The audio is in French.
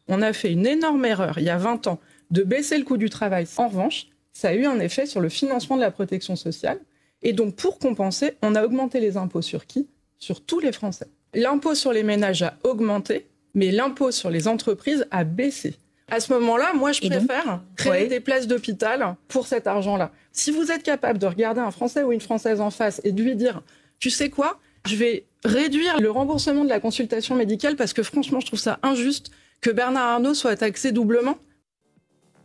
On a fait une énorme erreur, il y a 20 ans, de baisser le coût du travail. En revanche, ça a eu un effet sur le financement de la protection sociale. Et donc, pour compenser, on a augmenté les impôts sur qui ? Sur tous les Français. L'impôt sur les ménages a augmenté, mais l'impôt sur les entreprises a baissé. À ce moment-là, moi, je préfère créer des places d'hôpital pour cet argent-là. Si vous êtes capable de regarder un Français ou une Française en face et de lui dire « Tu sais quoi ? Je vais réduire le remboursement de la consultation médicale parce que franchement, je trouve ça injuste que Bernard Arnault soit taxé doublement.